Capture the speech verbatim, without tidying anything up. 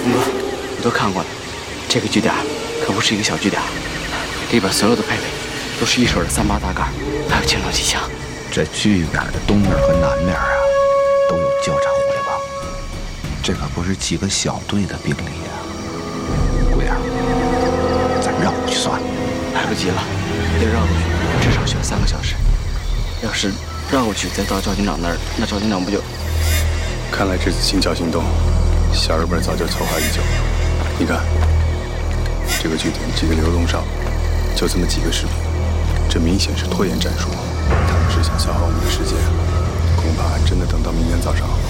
峰哥，你都看过了，这个据点可不是一个小据点，里边所有的配备都是一手的三八大盖，还有轻装机枪。 这据点的东面和南面啊，都有交叉火力网，这可不是几个小队的兵力啊。贵儿，咱绕过去算了。 来不及了，得绕过去，至少需要三个小时。要是绕过去再到赵警长那儿，那赵警长不就…… 看来这次清剿行动，小日本早就筹划已久。你看，这个据点几个流动哨，就这么几个士兵，这明显是拖延战术。他们是想消耗我们的时间，恐怕真的等到明天早上。